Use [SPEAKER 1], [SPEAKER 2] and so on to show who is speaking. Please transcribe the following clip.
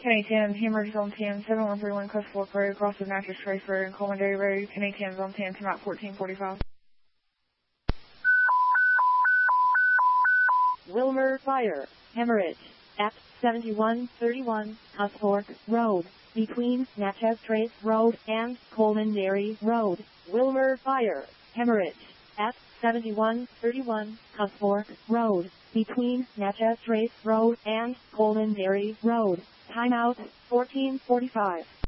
[SPEAKER 1] 10 Hammers on 10, 7131 Coast Fork Road, across the Natchez Trace Road and Coleman Road, 10 on 10, to map 1445.
[SPEAKER 2] Wilmer Fire, Hemorrhage, at 7131 Coast Fork Road, between Natchez Trace Road and Coleman Dairy Road. Wilmer Fire, Hemorrhage, at 7131 Coast Fork Road, between Natchez Trace Road and Coleman Dairy Road. Timeout 1445.